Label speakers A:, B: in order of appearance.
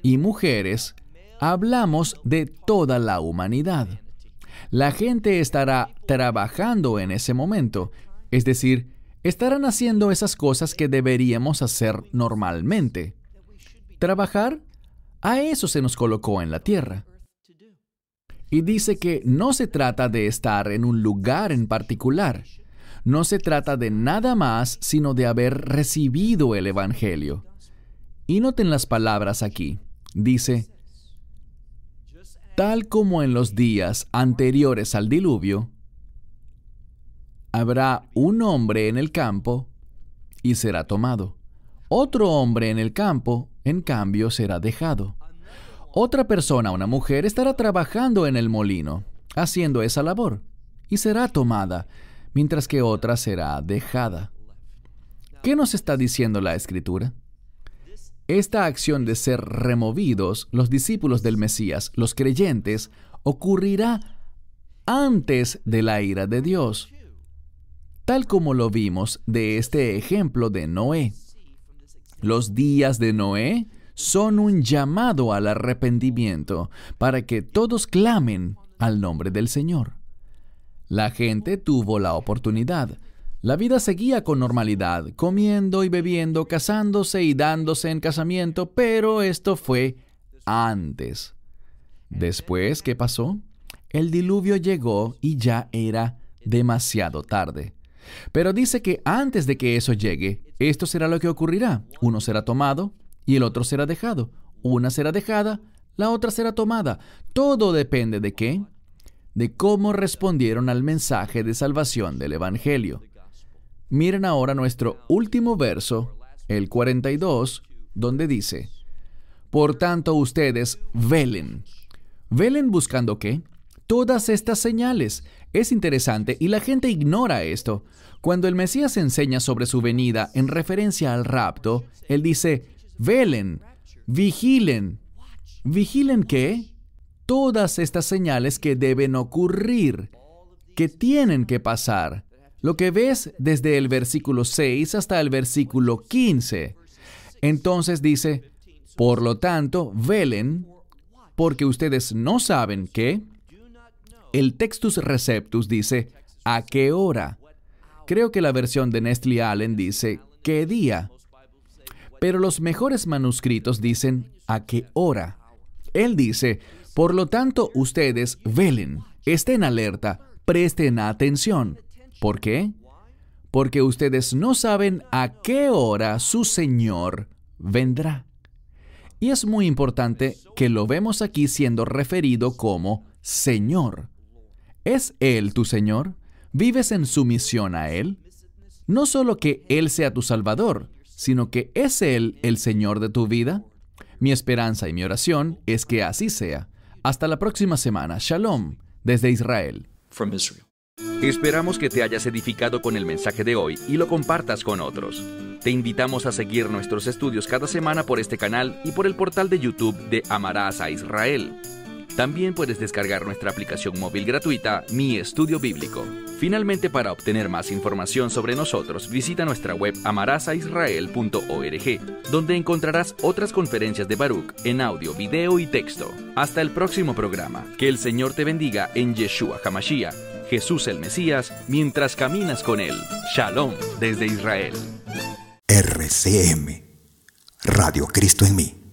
A: y mujeres, hablamos de toda la humanidad. La gente estará trabajando en ese momento, es decir, estarán haciendo esas cosas que deberíamos hacer normalmente. Trabajar, a eso se nos colocó en la tierra. Y dice que no se trata de estar en un lugar en particular. No se trata de nada más sino de haber recibido el Evangelio. Y noten las palabras aquí. Dice, tal como en los días anteriores al diluvio, habrá un hombre en el campo y será tomado. Otro hombre en el campo, en cambio, será dejado. Otra persona, una mujer, estará trabajando en el molino, haciendo esa labor, y será tomada, mientras que otra será dejada. ¿Qué nos está diciendo la Escritura? Esta acción de ser removidos, los discípulos del Mesías, los creyentes, ocurrirá antes de la ira de Dios, tal como lo vimos de este ejemplo de Noé. Los días de Noé son un llamado al arrepentimiento para que todos clamen al nombre del Señor. La gente tuvo la oportunidad. La vida seguía con normalidad, comiendo y bebiendo, casándose y dándose en casamiento, pero esto fue antes. Después, ¿qué pasó? El diluvio llegó y ya era demasiado tarde. Pero dice que antes de que eso llegue, esto será lo que ocurrirá. Uno será tomado y el otro será dejado. Una será dejada, la otra será tomada. Todo depende ¿de qué? De cómo respondieron al mensaje de salvación del Evangelio. Miren ahora nuestro último verso, el 42, donde dice, por tanto ustedes velen. ¿Velen buscando qué? Todas estas señales. Es interesante y la gente ignora esto. Cuando el Mesías enseña sobre su venida en referencia al rapto, él dice, velen, vigilen. ¿Vigilen qué? Todas estas señales que deben ocurrir, que tienen que pasar. Lo que ves desde el versículo 6 hasta el versículo 15. Entonces dice, por lo tanto, velen, porque ustedes no saben qué. El Textus Receptus dice, ¿a qué hora? Creo que la versión de Nestle Allen dice, ¿qué día? Pero los mejores manuscritos dicen, ¿a qué hora? Él dice, por lo tanto, ustedes velen, estén alerta, presten atención. ¿Por qué? Porque ustedes no saben a qué hora su Señor vendrá. Y es muy importante que lo vemos aquí siendo referido como Señor. ¿Es Él tu Señor? ¿Vives en sumisión a Él? No solo que Él sea tu Salvador, sino que ¿es Él el Señor de tu vida? Mi esperanza y mi oración es que así sea. Hasta la próxima semana. Shalom, desde Israel.
B: Esperamos que te hayas edificado con el mensaje de hoy y lo compartas con otros. Te invitamos a seguir nuestros estudios cada semana por este canal y por el portal de YouTube de Amarás a Israel. También puedes descargar nuestra aplicación móvil gratuita, Mi Estudio Bíblico. Finalmente, para obtener más información sobre nosotros, visita nuestra web amarasaisrael.org, donde encontrarás otras conferencias de Baruch en audio, video y texto. Hasta el próximo programa. Que el Señor te bendiga en Yeshua HaMashiach, Jesús el Mesías, mientras caminas con Él. Shalom desde Israel.
C: RCM, Radio Cristo en mí.